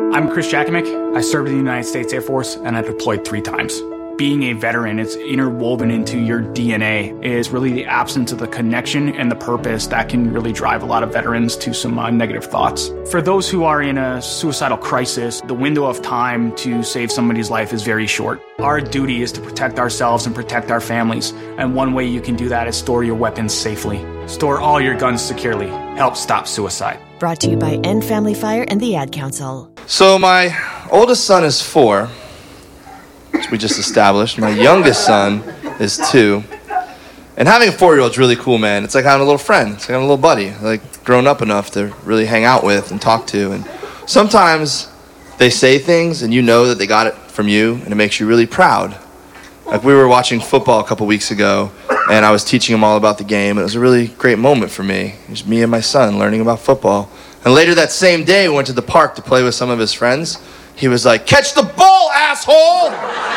I'm Chris Jakimick. I served in the United States Air Force and I deployed 3 times. Being a veteran, it's interwoven into your DNA, is really the absence of the connection and the purpose that can really drive a lot of veterans to some negative thoughts. For those who are in a suicidal crisis, the window of time to save somebody's life is very short. Our duty is to protect ourselves and protect our families, and one way you can do that is store your weapons safely. Store all your guns securely. Help stop suicide. Brought to you by End Family Fire and the Ad Council. So my oldest son is 4, which we just established. My youngest son is 2. And having a 4-year-old is really cool, man. It's like having a little friend. It's like having a little buddy, like grown up enough to really hang out with and talk to. And sometimes they say things and you know that they got it from you, and it makes you really proud. Like we were watching football a couple weeks ago, and I was teaching him all about the game. It was a really great moment for me. It was me and my son learning about football. And later that same day, we went to the park to play with some of his friends. He was like, "Catch the ball, asshole!"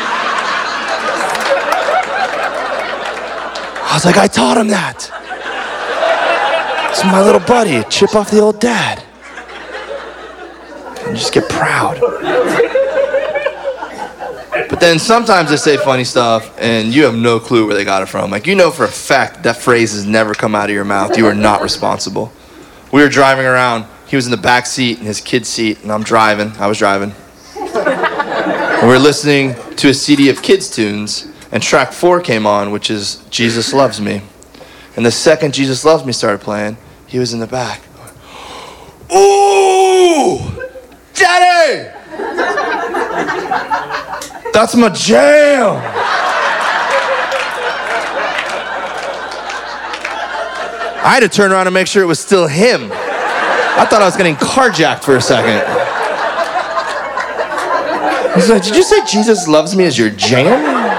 I was like, "I taught him that. It's my little buddy, a chip off the old dad." And just get proud. But then sometimes they say funny stuff, and you have no clue where they got it from. Like, you know for a fact that phrase has never come out of your mouth. You are not responsible. We were driving around. He was in the back seat in his kid's seat, and I was driving. And we were listening to a CD of kids' tunes, and track 4 came on, which is Jesus Loves Me. And the second Jesus Loves Me started playing, he was in the back. "Ooh, Daddy! That's my jam!" I had to turn around and make sure it was still him. I thought I was getting carjacked for a second. He's like, "Did you say Jesus Loves Me as your jam?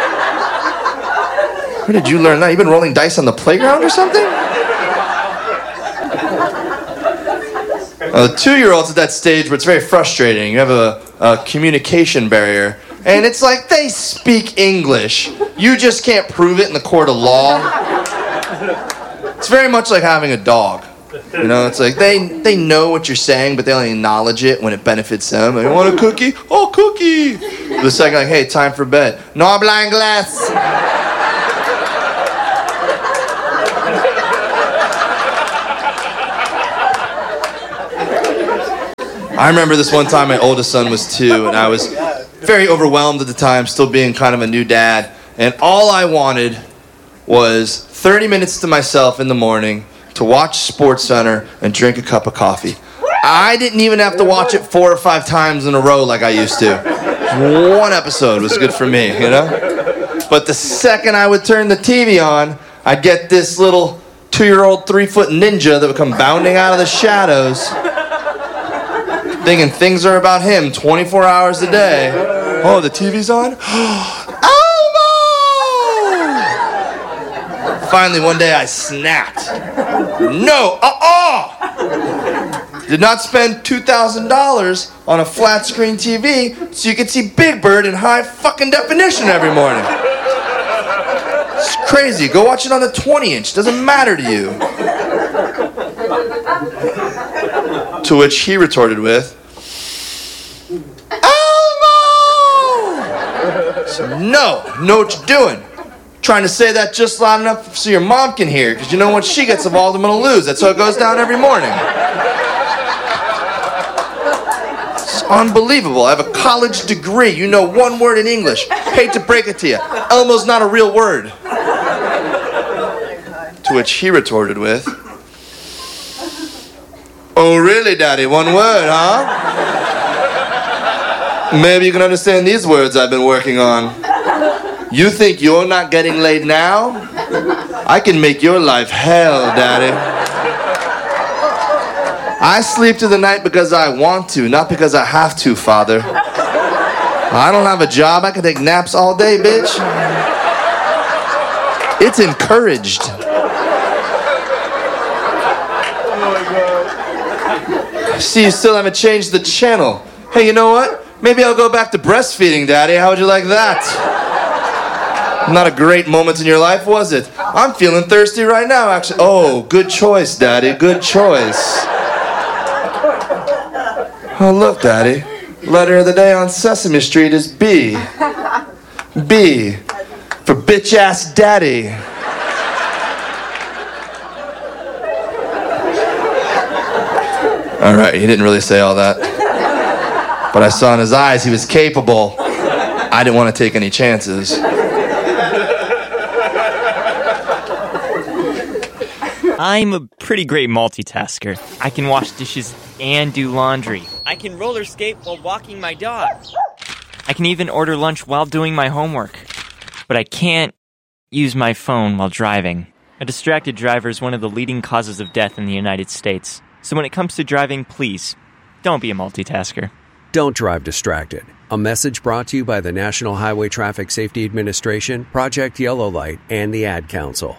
Where did you learn that? You been rolling dice on the playground or something?" The 2-year-old's at that stage where it's very frustrating. You have a communication barrier. And it's like they speak English. You just can't prove it in the court of law. It's very much like having a dog. You know, it's like they know what you're saying, but they only acknowledge it when it benefits them. Like, "Want a cookie? Oh, cookie." The second, like, "Hey, time for bed." "No habla inglés." I remember this one time my oldest son was 2, and I was very overwhelmed at the time, still being kind of a new dad. And all I wanted was 30 minutes to myself in the morning to watch SportsCenter and drink a cup of coffee. I didn't even have to watch it 4 or 5 times in a row like I used to. One episode was good for me, you know? But the second I would turn the TV on, I'd get this little 2-year-old 3-foot ninja that would come bounding out of the shadows, thinking things are about him 24 hours a day. "Oh, the TV's on? Elmo!" Finally, one day I snapped. "No, Did not spend $2,000 on a flat screen TV so you could see Big Bird in high fucking definition every morning. It's crazy. Go watch it on the 20-inch. Doesn't matter to you." To which he retorted with, "Elmo!" So, know what you're doing. Trying to say that just loud enough so your mom can hear, because you know when she gets involved, I'm going to lose. That's how it goes down every morning. It's unbelievable. I have a college degree. You know one word in English. Hate to break it to you. Elmo's not a real word. To which he retorted with, "Oh, really, Daddy? One word, huh? Maybe you can understand these words I've been working on. You think you're not getting laid now? I can make your life hell, Daddy. I sleep through the night because I want to, not because I have to, Father. I don't have a job. I can take naps all day, bitch. It's encouraged." See, you still haven't changed the channel. Hey, you know what? Maybe I'll go back to breastfeeding, Daddy. How would you like that? Not a great moment in your life, was it? I'm feeling thirsty right now, actually. Oh, good choice, Daddy. Good choice. Oh, look, Daddy. Letter of the day on Sesame Street is B. B for bitch-ass daddy. All right, he didn't really say all that. But I saw in his eyes he was capable. I didn't want to take any chances. I'm a pretty great multitasker. I can wash dishes and do laundry. I can roller skate while walking my dog. I can even order lunch while doing my homework. But I can't use my phone while driving. A distracted driver is one of the leading causes of death in the United States. So when it comes to driving, please, don't be a multitasker. Don't drive distracted. A message brought to you by the National Highway Traffic Safety Administration, Project Yellow Light, and the Ad Council.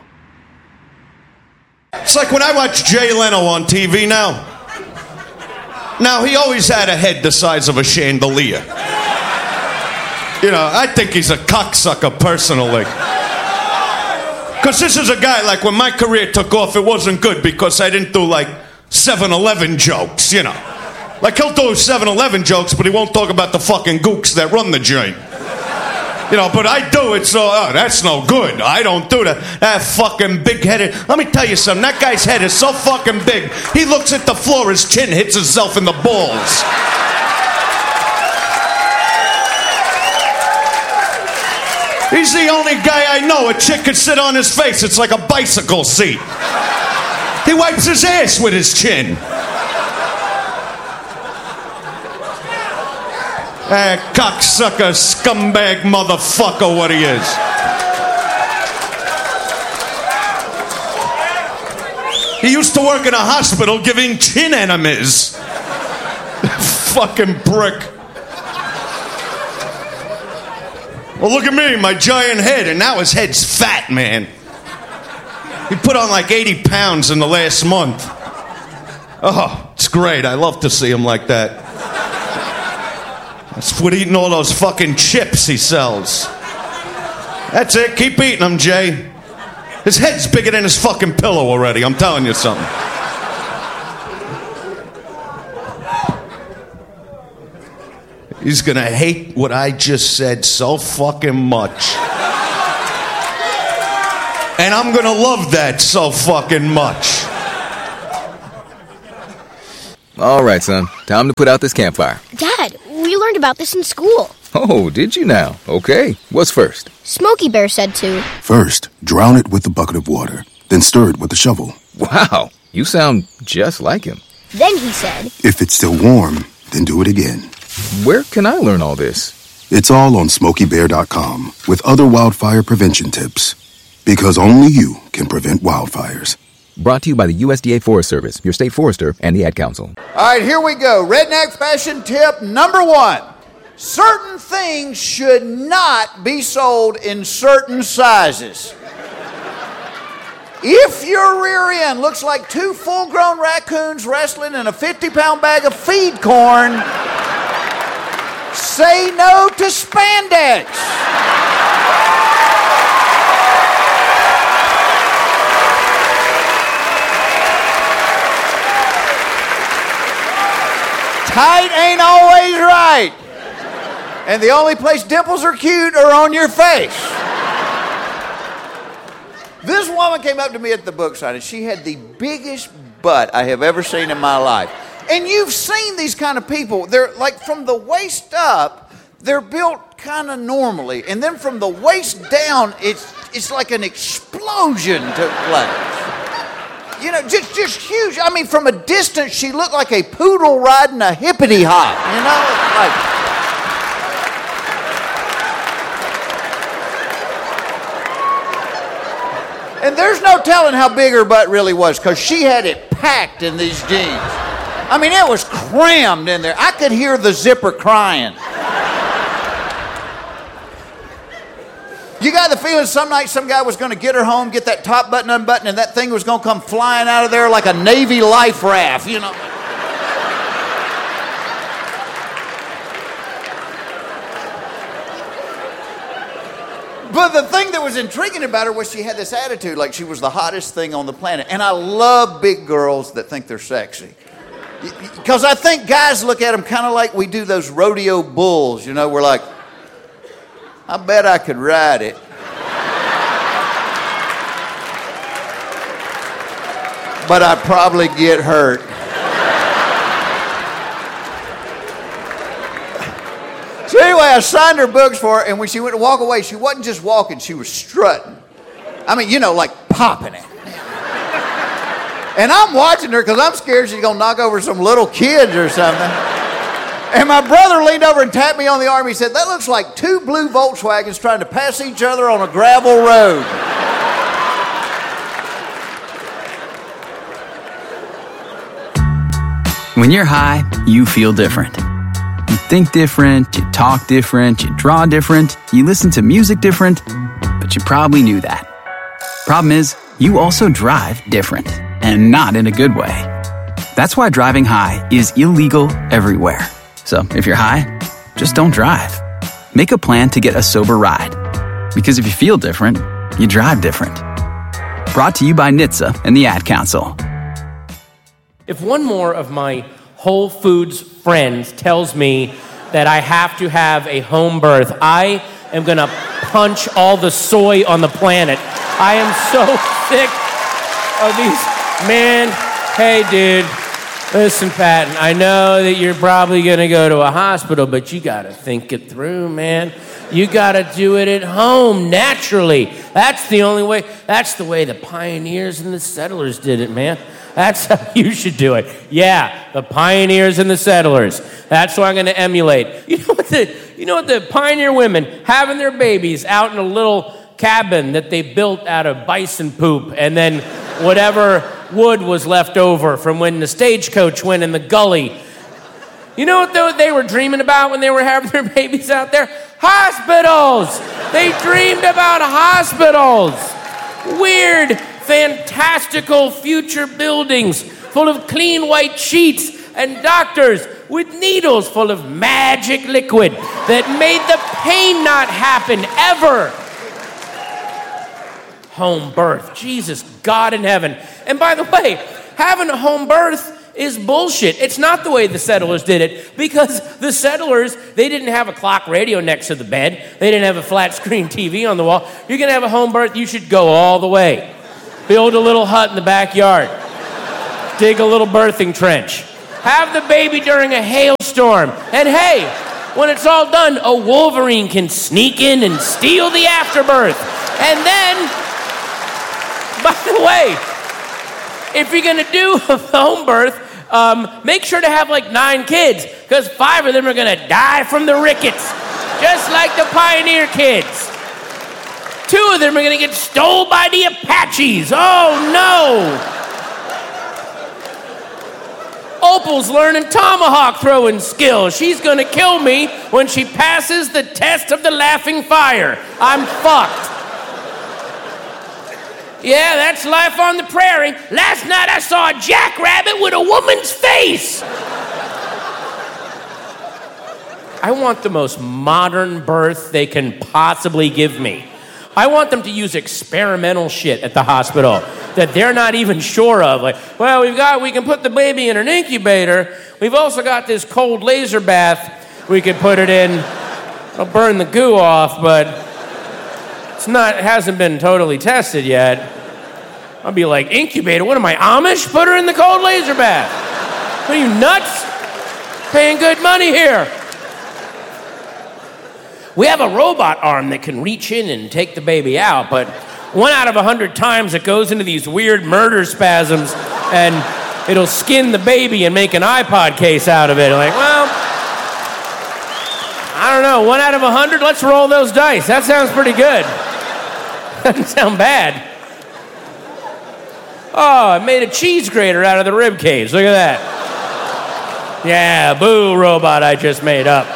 It's like when I watch Jay Leno on TV now. Now, he always had a head the size of a chandelier. You know, I think he's a cocksucker personally. Because this is a guy, like, when my career took off, it wasn't good because I didn't do, like, 7-Eleven jokes, you know. Like, he'll do 7-Eleven jokes, but he won't talk about the fucking gooks that run the joint. You know, but I do it, so that's no good. I don't do that. That fucking big-headed... Let me tell you something. That guy's head is so fucking big, he looks at the floor, his chin hits himself in the balls. He's the only guy I know a chick could sit on his face. It's like a bicycle seat. He wipes his ass with his chin. Cocksucker, scumbag, motherfucker, what he is. He used to work in a hospital giving chin enemas. Fucking prick. Well, look at me, my giant head, and now his head's fat, man. He put on like 80 pounds in the last month. Oh, it's great. I love to see him like that. That's what eating all those fucking chips he sells. That's it. Keep eating them, Jay. His head's bigger than his fucking pillow already. I'm telling you something. He's gonna hate what I just said so fucking much. And I'm gonna love that so fucking much. All right, son. Time to put out this campfire. Dad, we learned about this in school. Oh, did you now? Okay. What's first? Smokey Bear said to. First, drown it with a bucket of water, then stir it with a shovel. Wow, you sound just like him. Then he said, If it's still warm, then do it again. Where can I learn all this? It's all on SmokeyBear.com with other wildfire prevention tips. Because only you can prevent wildfires. Brought to you by the USDA Forest Service, your state forester, and the Ad Council. All right, here we go. Redneck fashion tip number 1. Certain things should not be sold in certain sizes. If your rear end looks like 2 full-grown raccoons wrestling in a 50-pound bag of feed corn, say no to spandex. Tight ain't always right. And the only place dimples are cute are on your face. This woman came up to me at the book signing. She had the biggest butt I have ever seen in my life. And you've seen these kind of people. They're like from the waist up, they're built kind of normally. And then from the waist down, it's like an explosion took place. You know, just huge. I mean, from a distance, she looked like a poodle riding a hippity hop. You know, like. And there's no telling how big her butt really was, because she had it packed in these jeans. I mean, it was crammed in there. I could hear the zipper crying. You got the feeling some night some guy was going to get her home, get that top button unbuttoned, and that thing was going to come flying out of there like a Navy life raft, you know. But the thing that was intriguing about her was she had this attitude like she was the hottest thing on the planet. And I love big girls that think they're sexy. Because I think guys look at them kind of like we do those rodeo bulls. You know, we're like, I bet I could ride it. But I'd probably get hurt. So anyway, I signed her books for her, and when she went to walk away, she wasn't just walking, she was strutting. I mean, you know, like popping it. And I'm watching her because I'm scared she's going to knock over some little kids or something. And my brother leaned over and tapped me on the arm. He said, that looks like two blue Volkswagens trying to pass each other on a gravel road. When you're high, you feel different. You think different, you talk different, you draw different, you listen to music different, but you probably knew that. Problem is, you also drive different, and not in a good way. That's why driving high is illegal everywhere. So if you're high, just don't drive. Make a plan to get a sober ride. Because if you feel different, you drive different. Brought to you by NHTSA and the Ad Council. If one more of my Whole Foods friends tells me that I have to have a home birth, I am going to punch all the soy on the planet. I am so sick of these. Man, hey, dude, listen, Patton, I know that you're probably going to go to a hospital, but you got to think it through, man. You got to do it at home, naturally. That's the only way. That's the way the pioneers and the settlers did it, man. That's how you should do it. Yeah, the pioneers and the settlers. That's what I'm going to emulate. You know what the pioneer women having their babies out in a little cabin that they built out of bison poop, and then whatever wood was left over from when the stagecoach went in the gully. You know what they were dreaming about when they were having their babies out there? Hospitals! They dreamed about hospitals. Weird, fantastical future buildings full of clean white sheets and doctors with needles full of magic liquid that made the pain not happen ever. Home birth. Jesus, God in heaven. And by the way, having a home birth is bullshit. It's not the way the settlers did it, because the settlers, they didn't have a clock radio next to the bed. They didn't have a flat screen TV on the wall. You're going to have a home birth, you should go all the way. Build a little hut in the backyard. Dig a little birthing trench. Have the baby during a hailstorm. And hey, when it's all done, a Wolverine can sneak in and steal the afterbirth. And then, by the way, if you're going to do a home birth, make sure to have like 9 kids, because 5 of them are going to die from the rickets, just like the pioneer kids. 2 of them are going to get stole by the Apaches. Oh, no. Opal's learning tomahawk throwing skills. She's going to kill me when she passes the test of the laughing fire. I'm fucked. Yeah, that's life on the prairie. Last night I saw a jackrabbit with a woman's face. I want the most modern birth they can possibly give me. I want them to use experimental shit at the hospital that they're not even sure of. Like, well, we can put the baby in an incubator. We've also got this cold laser bath we could put it in. It'll burn the goo off, but it hasn't been totally tested yet. I'll be like, incubator? What am I, Amish? Put her in the cold laser bath. What are you, nuts? Paying good money here. We have a robot arm that can reach in and take the baby out, but 1 out of 100 times it goes into these weird murder spasms and it'll skin the baby and make an iPod case out of it. Like, well, I don't know, 1 out of 100? Let's roll those dice. That sounds pretty good. Doesn't sound bad. Oh, I made a cheese grater out of the rib cage. Look at that. Yeah, boo, robot I just made up.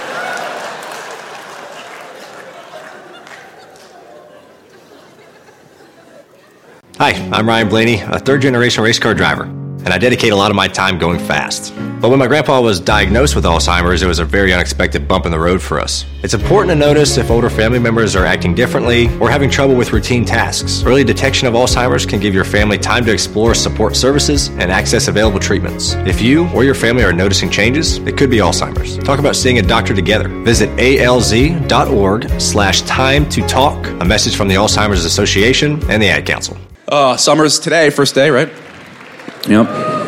Hi, I'm Ryan Blaney, a third-generation race car driver. and I dedicate a lot of my time going fast. But when my grandpa was diagnosed with Alzheimer's, it was a very unexpected bump in the road for us. It's important to notice if older family members are acting differently or having trouble with routine tasks. Early detection of Alzheimer's can give your family time to explore support services and access available treatments. If you or your family are noticing changes, it could be Alzheimer's. Talk about seeing a doctor together. Visit alz.org/time to talk. A message from the Alzheimer's Association and the Ad Council. Summer's today, first day, right? Yep.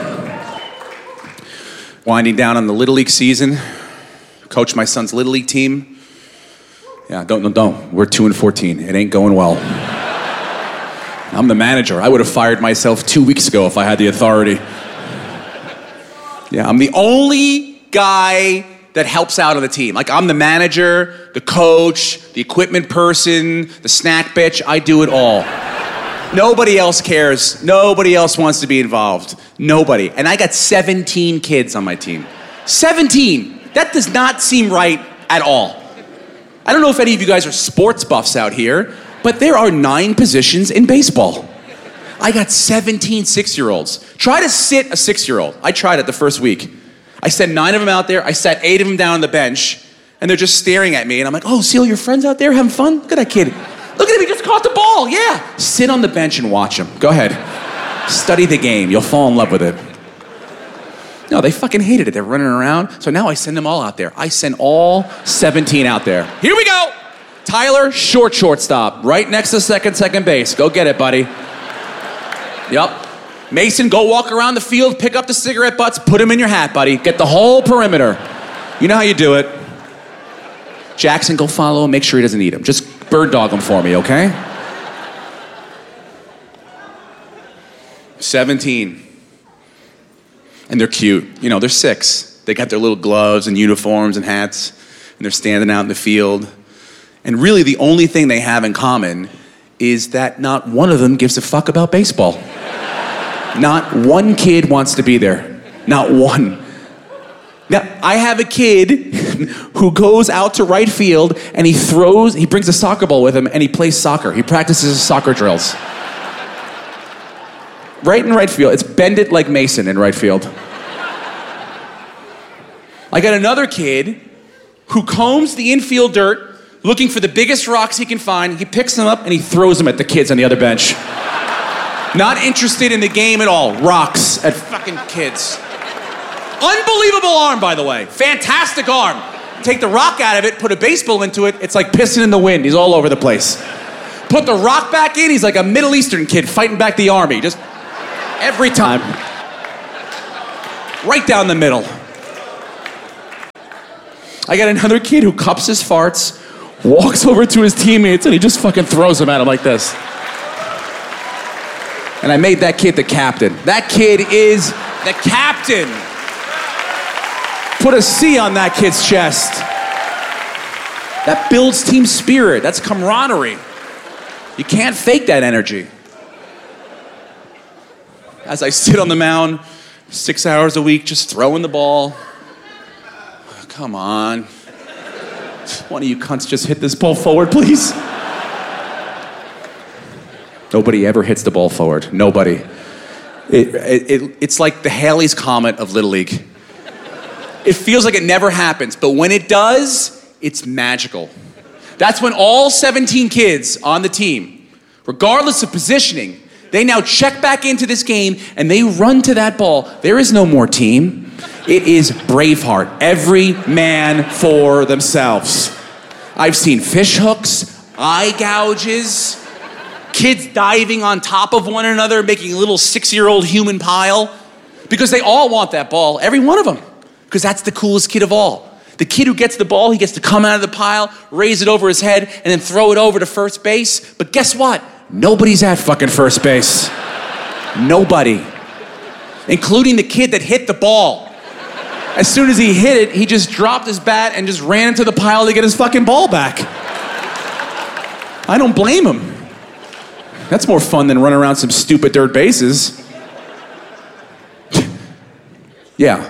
Winding down on the Little League season. Coach my son's Little League team. Yeah, don't. We're 2-14. It ain't going well. I'm the manager. I would have fired myself 2 weeks ago if I had the authority. Yeah, I'm the only guy that helps out on the team. Like, I'm the manager, the coach, the equipment person, the snack bitch. I do it all. Nobody else cares. Nobody else wants to be involved. Nobody. And I got 17 kids on my team. 17! That does not seem right at all. I don't know if any of you guys are sports buffs out here, but there are 9 positions in baseball. I got 17 6-year-olds. Try to sit a 6-year-old. I tried it the first week. I sent 9 of them out there. I sat 8 of them down on the bench, and they're just staring at me. And I'm like, oh, see all your friends out there having fun? Look at that kid. Look at him, he just caught the ball, yeah. Sit on the bench and watch him. Go ahead. Study the game. You'll fall in love with it. No, they fucking hated it. They're running around. So now I send them all out there. I send all 17 out there. Here we go. Tyler, shortstop. Right next to second base. Go get it, buddy. Yep. Mason, go walk around the field, pick up the cigarette butts, put them in your hat, buddy. Get the whole perimeter. You know how you do it. Jackson, go follow him. Make sure he doesn't eat him. Just bird dog him for me, okay? 17. And they're cute. You know, they're 6. They got their little gloves and uniforms and hats, and they're standing out in the field. And really the only thing they have in common is that not one of them gives a fuck about baseball. Not one kid wants to be there. Not one. Now, I have a kid who goes out to right field and he brings a soccer ball with him and he plays soccer. He practices soccer drills. Right in right field. It's Bend It Like Mason in right field. I got another kid who combs the infield dirt looking for the biggest rocks he can find. He picks them up and he throws them at the kids on the other bench. Not interested in the game at all. Rocks at fucking kids. Unbelievable arm, by the way. Fantastic arm. Take the rock out of it, put a baseball into it, it's like pissing in the wind. He's all over the place. Put the rock back in, he's like a Middle Eastern kid fighting back the army. Just every time. Right down the middle. I got another kid who cups his farts, walks over to his teammates, and he just fucking throws them at him like this. And I made that kid the captain. That kid is the captain. Put a C on that kid's chest. That builds team spirit. That's camaraderie. You can't fake that energy. As I sit on the mound, 6 hours a week, just throwing the ball. Oh, come on. One of you cunts just hit this ball forward, please. Nobody ever hits the ball forward. Nobody. It's like the Halley's Comet of Little League. It feels like it never happens, but when it does, it's magical. That's when all 17 kids on the team, regardless of positioning, they now check back into this game and they run to that ball. There is no more team. It is Braveheart. Every man for themselves. I've seen fish hooks, eye gouges, kids diving on top of one another, making a little 6-year-old human pile, because they all want that ball, every one of them, because that's the coolest kid of all. The kid who gets the ball, he gets to come out of the pile, raise it over his head, and then throw it over to first base. But guess what? Nobody's at fucking first base. Nobody. Including the kid that hit the ball. As soon as he hit it, he just dropped his bat and just ran into the pile to get his fucking ball back. I don't blame him. That's more fun than running around some stupid dirt bases. Yeah.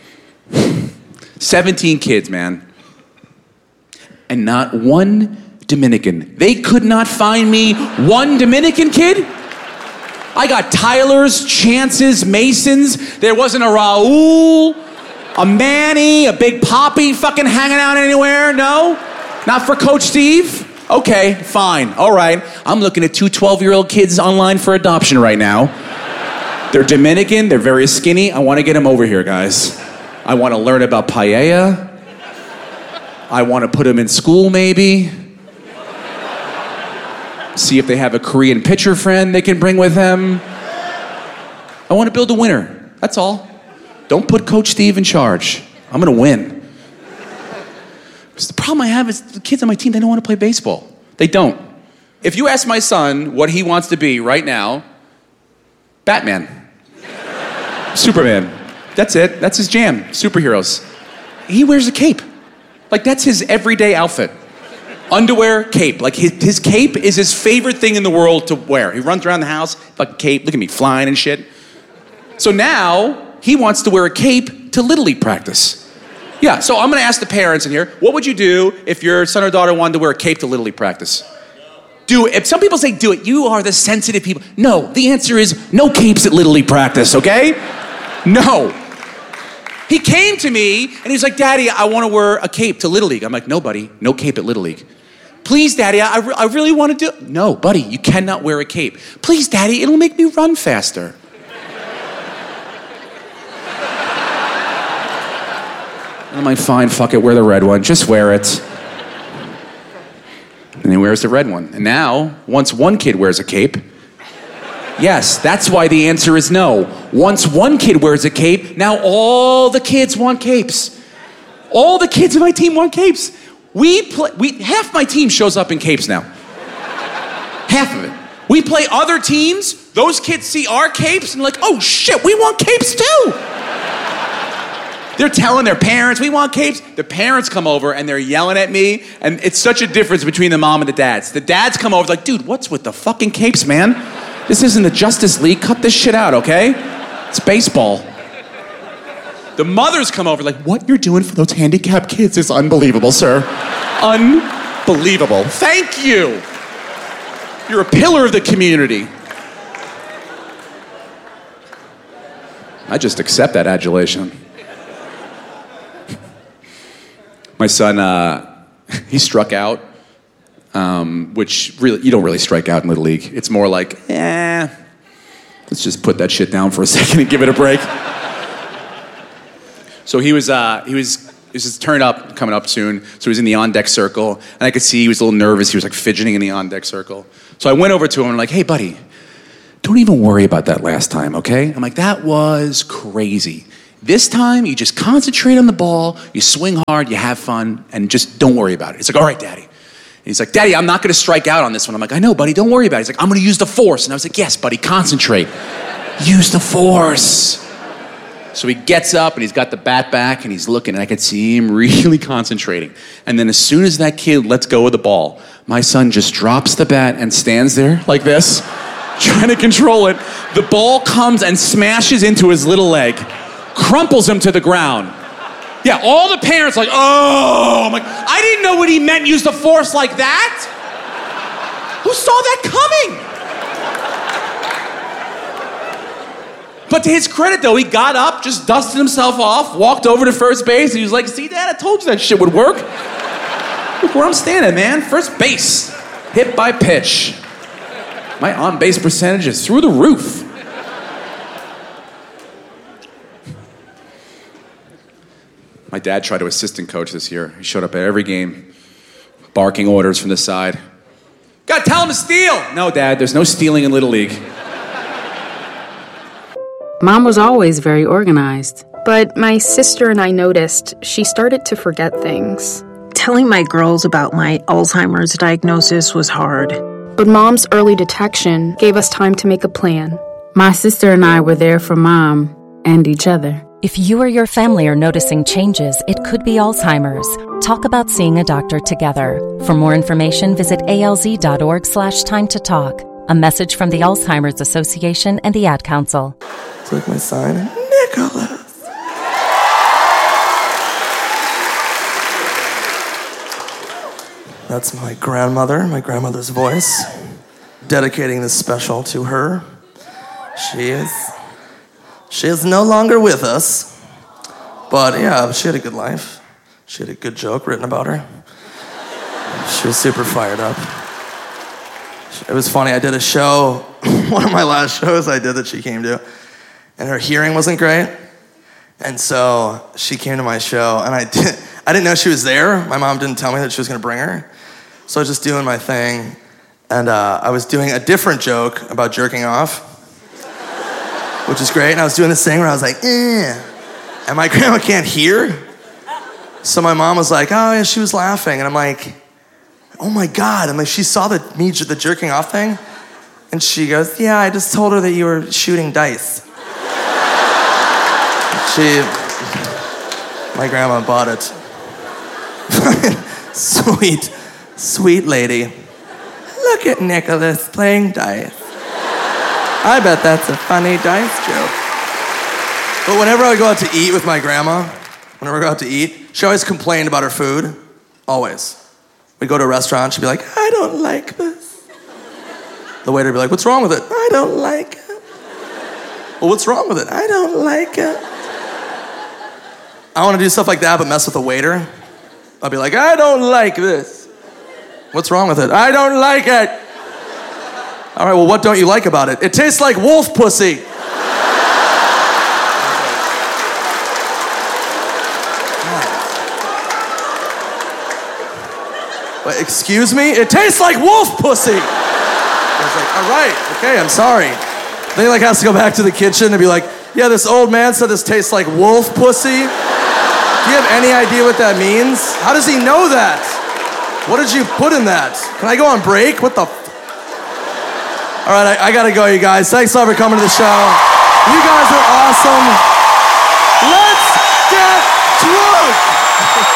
17 kids, man. And not one Dominican. They could not find me one Dominican kid. I got Tylers, Chances, Masons. There wasn't a Raul, a Manny, a Big Poppy fucking hanging out anywhere. No? Not for Coach Steve? Okay, fine. All right. I'm looking at 2 12-year-old kids online for adoption right now. They're Dominican. They're very skinny. I want to get them over here, guys. I want to learn about paella. I want to put them in school, maybe. See if they have a Korean pitcher friend they can bring with them. I want to build a winner. That's all. Don't put Coach Steve in charge. I'm going to win. Because the problem I have is the kids on my team, they don't want to play baseball. They don't. If you ask my son what he wants to be right now, Batman. Superman. That's it. That's his jam. Superheroes. He wears a cape. Like, that's his everyday outfit. Underwear, cape. Like, his cape is his favorite thing in the world to wear. He runs around the house, fucking cape. Look at me, flying and shit. So now, he wants to wear a cape to Little League practice. Yeah, so I'm going to ask the parents in here, what would you do if your son or daughter wanted to wear a cape to Little League practice? Do it. If some people say do it, you are the sensitive people. No, the answer is no capes at Little League practice, okay? No. He came to me and he's like, Daddy, I want to wear a cape to Little League. I'm like, no, buddy, no cape at Little League. Please, Daddy, I really want to do it. No, buddy, you cannot wear a cape. Please, Daddy, it'll make me run faster. I'm like, fine, fuck it, wear the red one. Just wear it. And he wears the red one. And now, once one kid wears a cape, yes, that's why the answer is no. Once one kid wears a cape, now all the kids want capes. All the kids in my team want capes. Half my team shows up in capes now. Half of it. We play other teams, those kids see our capes and like, oh shit, we want capes too. They're telling their parents, we want capes. The parents come over and they're yelling at me, and it's such a difference between the mom and the dads. The dads come over like, dude, what's with the fucking capes, man? This isn't the Justice League. Cut this shit out, okay? It's baseball. The mothers come over like, what you're doing for those handicapped kids is unbelievable, sir. Unbelievable. Thank you. You're a pillar of the community. I just accept that adulation. My son, he struck out, which really, you don't really strike out in Little League. It's more like, let's just put that shit down for a second and give it a break. So he was his turn up, coming up soon. So he was in the on-deck circle, and I could see he was a little nervous. He was like fidgeting in the on-deck circle. So I went over to him and I'm like, hey, buddy, don't even worry about that last time, okay? I'm like, that was crazy. This time, you just concentrate on the ball, you swing hard, you have fun, and just don't worry about it. He's like, all right, Daddy. And he's like, Daddy, I'm not going to strike out on this one. I'm like, I know, buddy, don't worry about it. He's like, I'm going to use the force. And I was like, yes, buddy, concentrate. Use the force. So he gets up, and he's got the bat back, and he's looking, and I could see him really concentrating. And then as soon as that kid lets go of the ball, my son just drops the bat and stands there like this, trying to control it. The ball comes and smashes into his little leg. Crumples him to the ground. Yeah, all the parents like, oh, I'm like, I didn't know what he meant, use the force like that. Who saw that coming? But to his credit, though, he got up, just dusted himself off, walked over to first base, and he was like, see, Dad, I told you that shit would work. Look where I'm standing, man. First base, hit by pitch. My on-base percentage is through the roof. My dad tried to assistant coach this year. He showed up at every game, barking orders from the side. Gotta tell him to steal! No, Dad, there's no stealing in Little League. Mom was always very organized. But my sister and I noticed she started to forget things. Telling my girls about my Alzheimer's diagnosis was hard. But Mom's early detection gave us time to make a plan. My sister and I were there for Mom and each other. If you or your family are noticing changes, it could be Alzheimer's. Talk about seeing a doctor together. For more information, visit alz.org/time to talk. A message from the Alzheimer's Association and the Ad Council. Click my sign. Nicholas. That's my grandmother's voice. Dedicating this special to her. She is no longer with us. But yeah, she had a good life. She had a good joke written about her. She was super fired up. It was funny, I did a show, one of my last shows I did that she came to, and her hearing wasn't great. And so she came to my show, and I didn't know she was there. My mom didn't tell me that she was gonna bring her. So I was just doing my thing, and I was doing a different joke about jerking off, which is great. And I was doing this thing where I was like, and my grandma can't hear. So my mom was like, oh yeah, she was laughing. And I'm like, oh my God. I'm like, she saw the jerking off thing. And she goes, yeah, I just told her that you were shooting dice. My grandma bought it. Sweet lady. Look at Nicholas playing dice. I bet that's a funny dice joke. But whenever I would go out to eat with my grandma, she always complained about her food. Always. We'd go to a restaurant, she'd be like, I don't like this. The waiter would be like, what's wrong with it? I don't like it. Well, what's wrong with it? I don't like it. I want to do stuff like that, but mess with the waiter. I'll be like, I don't like this. What's wrong with it? I don't like it. All right, well, what don't you like about it? It tastes like wolf pussy. What, excuse me? It tastes like wolf pussy. I was like, all right, okay, I'm sorry. Then he has to go back to the kitchen and be like, yeah, this old man said this tastes like wolf pussy. Do you have any idea what that means? How does he know that? What did you put in that? Can I go on break? What the All right, I gotta go, you guys. Thanks a lot for coming to the show. You guys are awesome. Let's get drunk!